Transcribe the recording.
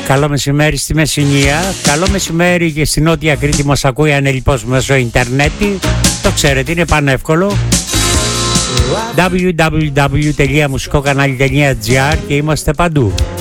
Καλό μεσημέρι στη Μεσσηνία. Καλό μεσημέρι και στη Νότια Κρήτη. Μας ακούει ανελιπώς μέσω ίντερνετ. Το ξέρετε, είναι πανεύκολο. www.musikokanali.gr και είμαστε παντού.